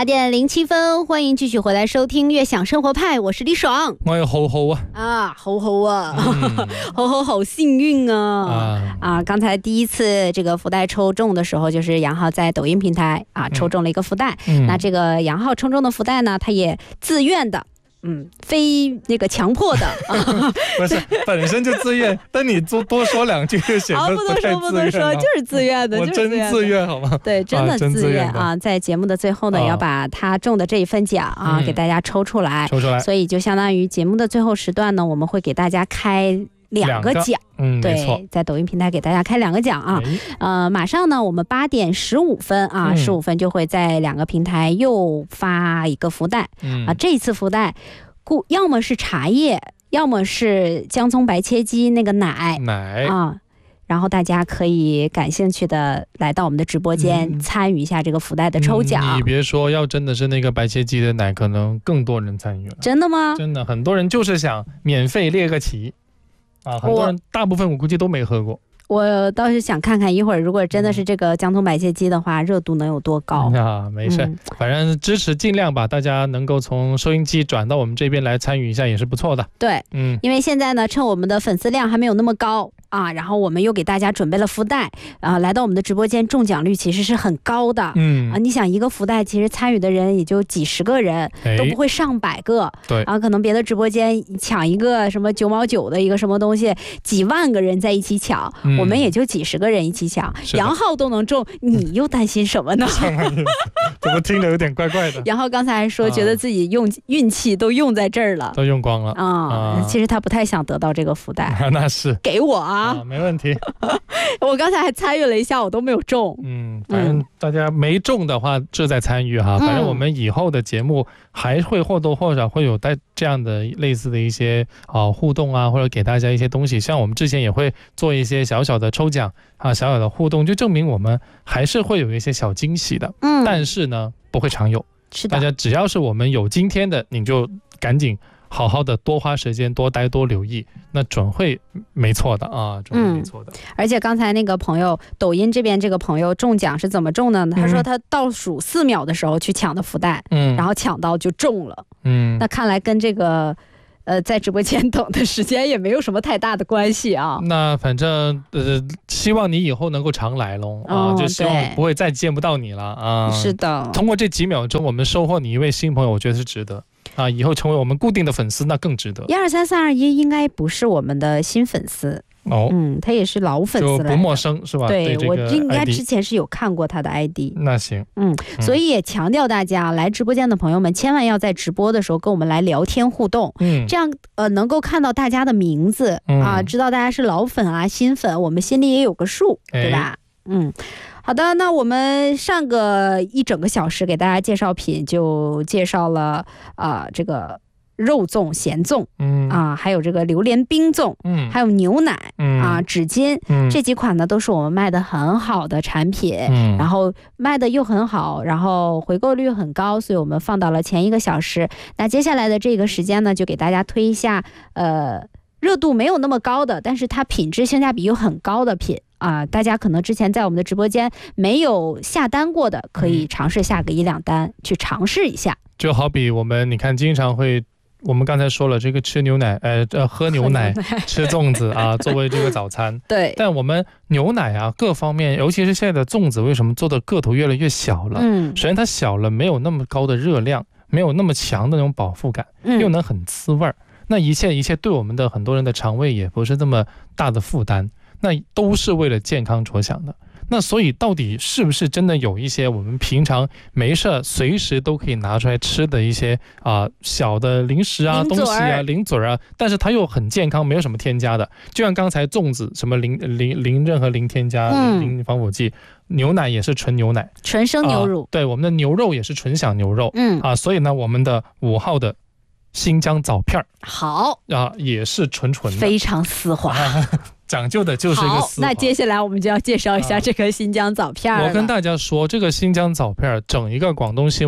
8:07，欢迎继续回来收听悦享生活派，我是李爽。 我有猴猴猴猴猴猴好幸运刚才第一次这个福袋抽中的时候，就是杨浩在抖音平台抽中了一个福袋。那这个杨浩抽中的福袋呢，他也自愿的。非那个强迫的不是本身就自愿，但你多说两句就显得不多说，就是自愿的， 我真自愿好吗？ 对，真的自愿在节目的最后呢，要把他中的这一份奖给大家抽出来，所以就相当于节目的最后时段呢，我们会给大家开2个奖。对，在抖音平台给大家开2个奖马上呢，我们8:15，15分就会在2个平台又发一个福袋这一次福袋要么是茶叶，要么是姜葱白切鸡那个奶然后大家可以感兴趣的来到我们的直播间参与一下这个福袋的抽奖。 你别说，要真的是那个白切鸡的奶，可能更多人参与了。 真的吗？ 真的，很多人就是想免费列个旗很多人大部分我估计都没喝过。 我倒是想看看一会儿，如果真的是这个姜葱白切鸡的话，热度能有多高没事反正支持尽量把大家能够从收音机转到我们这边来参与一下也是不错的。 对，因为现在呢，趁我们的粉丝量还没有那么高然后我们又给大家准备了福袋来到我们的直播间，中奖率其实是很高的你想一个福袋其实参与的人也就几十个人，都不会上百个。 对， 可能别的直播间抢一个什么9毛9的一个什么东西，几万个人在一起抢我们也就几十个人一起抢杨浩都能中，你又担心什么呢？ 怎么听着有点怪怪的？ 杨浩刚才还说觉得自己用运气都用在这儿了， 都用光了其实他不太想得到这个福袋那是给我没问题我刚才还参与了一下，我都没有中反正大家没中的话志在参与反正我们以后的节目还会或多或少会有这样的类似的一些互动或者给大家一些东西，像我们之前也会做一些小小的抽奖小小的互动，就证明我们还是会有一些小惊喜的但是呢不会常有。 是的， 大家只要是我们有今天的，你就赶紧好好的多花时间多待多留意，那准会没错的准会没错的而且刚才那个朋友抖音这边这个朋友中奖是怎么中的呢？他说他倒数4秒的时候去抢的福袋然后抢到就中了那看来跟这个在直播间等的时间也没有什么太大的关系那反正希望你以后能够常来咯就希望不会再见不到你了是的， 通过这几秒钟我们收获你一位新朋友，我觉得是值得以后成为我们固定的粉丝那更值得。 12321应该不是我们的新粉丝他也是老粉丝了， 就不陌生是吧？ 对， 我应该之前是有看过他的 ID。 那行所以也强调大家来直播间的朋友们千万要在直播的时候跟我们来聊天互动这样能够看到大家的名字知道大家是老粉新粉，我们心里也有个数对吧好的，那我们上个1整个小时给大家介绍品就介绍了这个肉粽、咸粽还有这个榴莲冰粽还有牛奶纸巾这几款呢都是我们卖的很好的产品然后卖的又很好，然后回购率很高，所以我们放到了前1个小时。那接下来的这个时间呢，就给大家推一下热度没有那么高的，但是它品质性价比又很高的品大家可能之前在我们的直播间没有下单过的，可以尝试下个1、2单去尝试一下。 就好比我们你看经常会，我们刚才说了这个吃牛奶喝牛奶吃粽子作为这个早餐对， 但我们牛奶各方面，尤其是现在的粽子为什么做的个头越来越小了首先它小了，没有那么高的热量，没有那么强的那种饱腹感又能很滋味那一切对我们的很多人的肠胃也不是这么大的负担，那都是为了健康着想的。那所以到底是不是真的有一些我们平常没事随时都可以拿出来吃的一些小的零食东西零嘴但是它又很健康，没有什么添加的，就像刚才粽子什么任何零添加零防腐剂牛奶也是纯牛奶纯生牛乳对，我们的牛肉也是纯享牛肉所以呢我们的5号的新疆枣片好也是纯的非常丝滑讲究的就是一个丝滑。 那接下来我们就要介绍一下这个新疆枣片了。 我跟大家说，这个新疆枣片整一个广东新